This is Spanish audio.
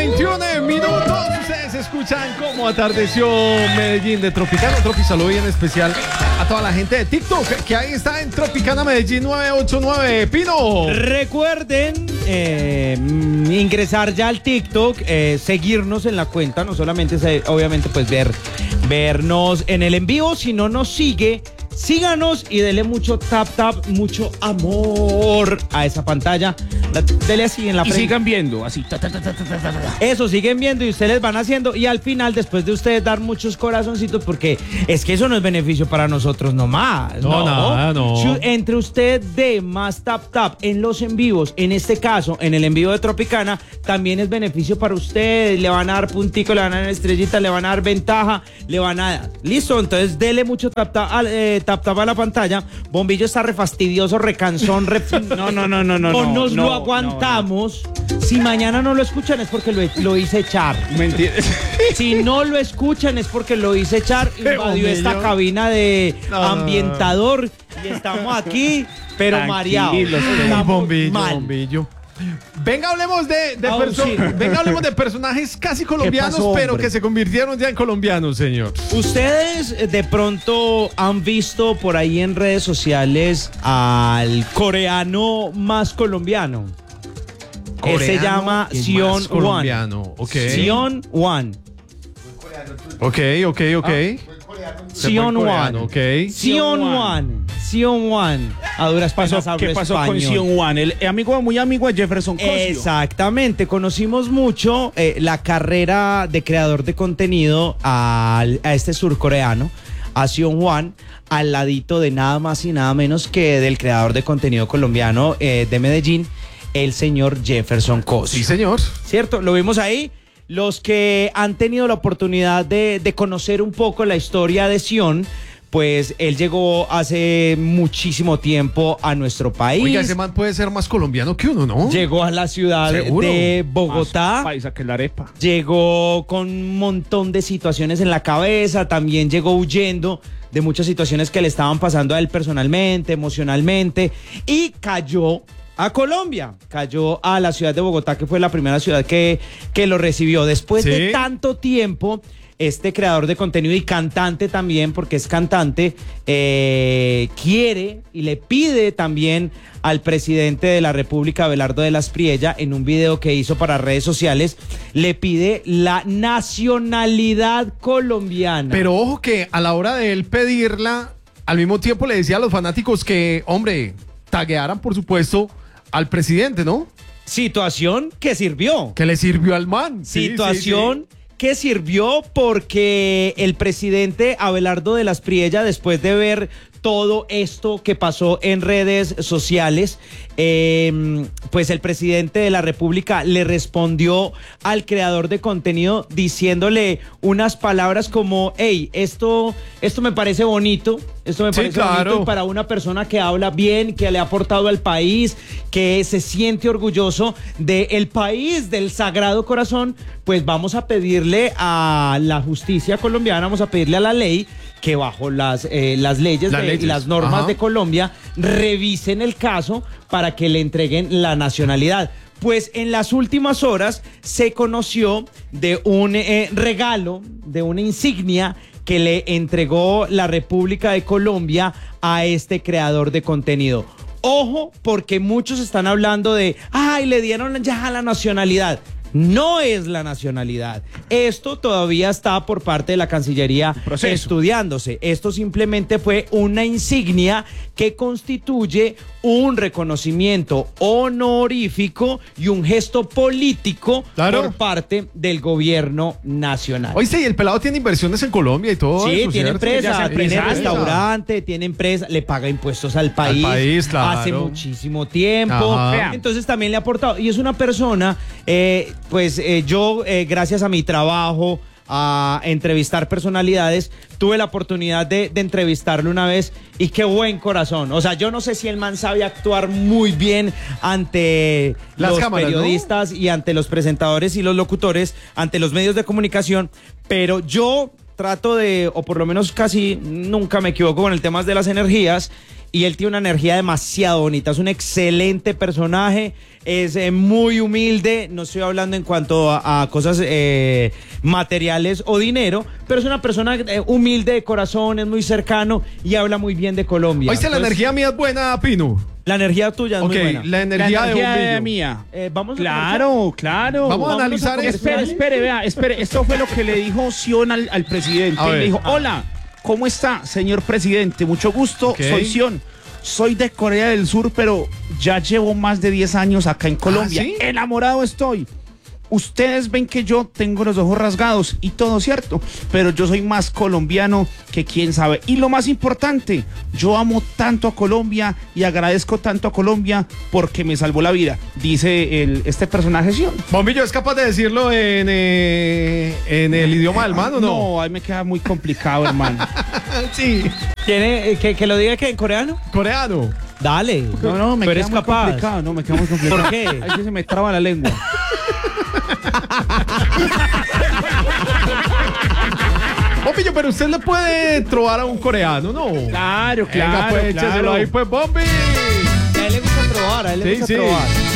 21 minutos. Ustedes escuchan cómo atardeció Medellín de Tropicana. Tropi, saludo y en especial a toda la gente de TikTok que ahí está en Tropicana Medellín 989. Pino. Recuerden ingresar ya al TikTok, seguirnos en la cuenta, no solamente obviamente pues vernos en el en vivo, si no nos sigue. Síganos y dele mucho tap, mucho amor a esa pantalla. Dele así en la frente. Y sigan viendo, así. Eso, siguen viendo y ustedes van haciendo. Y al final, después de ustedes dar muchos corazoncitos, porque es que eso no es beneficio para nosotros nomás. No, nada, no. Si entre usted dé más tap en los en vivos, en este caso, en el en vivo de Tropicana, también es beneficio para ustedes. Le van a dar puntico, le van a dar estrellita, le van a dar ventaja, le van a dar. Listo, entonces dele mucho tap a la pantalla. Bombillo está re fastidioso, recansón, No nos lo aguantamos. Si mañana no lo escuchan es porque lo hice echar. Mentira. Si no lo escuchan es porque lo hice echar. Invadió esta cabina de ambientador y estamos aquí, pero mareados. Bombillo. Venga, hablemos de personajes casi colombianos, pasó, pero que se convirtieron ya en colombianos, señor. Ustedes de pronto han visto por ahí en redes sociales al coreano más colombiano. Él se llama Sion Wan. Okay. Sion Wan. Ok. Sion Wan. Ok. Sion Wan. A duras penas hablo ¿Qué pasó español. con Sion Wan? El muy amigo de Jefferson Cosio. Exactamente. Conocimos mucho la carrera de creador de contenido a este surcoreano, a Sion Wan, al ladito de nada más y nada menos que del creador de contenido colombiano de Medellín, el señor Jefferson Cosio. Sí, señor. ¿Cierto? Lo vimos ahí. Los que han tenido la oportunidad de conocer un poco la historia de Sion, pues él llegó hace muchísimo tiempo a nuestro país. Oiga, ese man puede ser más colombiano que uno, ¿no? Llegó a la ciudad de Bogotá. Más paisa que la arepa. Llegó con un montón de situaciones en la cabeza. También llegó huyendo de muchas situaciones que le estaban pasando a él personalmente, emocionalmente. Y cayó a Colombia, cayó a la ciudad de Bogotá, que fue la primera ciudad que lo recibió. Después de tanto tiempo, este creador de contenido y cantante también, porque es cantante, quiere y le pide también al presidente de la República, Abelardo de la Espriella, en un video que hizo para redes sociales, le pide la nacionalidad colombiana. Pero ojo que a la hora de él pedirla, al mismo tiempo le decía a los fanáticos que, hombre, taguearan, por supuesto, al presidente, ¿no? Situación que sirvió. Que le sirvió al man. Situación que sirvió porque el presidente Abelardo de la Espriella, después de ver todo esto que pasó en redes sociales, pues el presidente de la República le respondió al creador de contenido diciéndole unas palabras como: hey, esto me parece bonito, bonito, y para una persona que habla bien, que le ha aportado al país, que se siente orgulloso del país, del Sagrado Corazón, pues vamos a pedirle a la justicia colombiana, vamos a pedirle a la ley que bajo las leyes y las normas de Colombia revisen el caso para que le entreguen la nacionalidad. Pues en las últimas horas se conoció de un regalo, de una insignia que le entregó la República de Colombia a este creador de contenido. Ojo, porque muchos están hablando de, ay, le dieron ya la nacionalidad. No es la nacionalidad. Esto todavía está por parte de la Cancillería estudiándose. Esto simplemente fue una insignia que constituye un reconocimiento honorífico y un gesto político por parte del gobierno nacional. Oíste, y el pelado tiene inversiones en Colombia y todo. Sí, eso, tiene empresa, tiene restaurante, tiene empresa, le paga impuestos al país, claro, hace muchísimo tiempo. Entonces también le ha aportado. Y es una persona, yo, gracias a mi trabajo, a entrevistar personalidades, tuve la oportunidad de entrevistarlo una vez y qué buen corazón. O sea, yo no sé si el man sabe actuar muy bien ante los periodistas, ¿no? Y ante los presentadores y los locutores, ante los medios de comunicación, pero yo trato de, o por lo menos casi nunca me equivoco con el tema de las energías, y él tiene una energía demasiado bonita. Es un excelente personaje, es muy humilde. No estoy hablando en cuanto a cosas materiales o dinero, pero es una persona humilde de corazón, es muy cercano y habla muy bien de Colombia. Oíste, la energía mía es buena, Pino. La energía tuya es Ok, muy buena. la energía de Bombillo. mía. Vamos a Claro, claro. Vamos a analizar esto. Espere. Esto fue lo que le dijo Sion al presidente. A Y ver. le dijo, hola, ¿cómo está, señor presidente? Mucho gusto, Ok. soy Sion. Soy de Corea del Sur, pero ya llevo más de 10 años acá en Colombia. ¿sí? Enamorado estoy. Ustedes ven que yo tengo los ojos rasgados y todo cierto, pero yo soy más colombiano que quién sabe. Y lo más importante, yo amo tanto a Colombia y agradezco tanto a Colombia porque me salvó la vida, dice este personaje Sion. Bombillo, ¿es capaz de decirlo en el idioma del man o no? No, ahí me queda muy complicado, hermano. Sí. ¿Tiene que lo diga que en coreano? Coreano. Dale. No, me Tú queda eres muy capaz. complicado. No, me queda muy complicado. ¿Por qué? Ahí sí se me traba la lengua. Bombillo, pero usted le puede trobar a un coreano, ¿no? Claro, Venga, pues écheselo ahí, pues, Bombi. A él le gusta probar, a él le Sí, gusta sí. probar.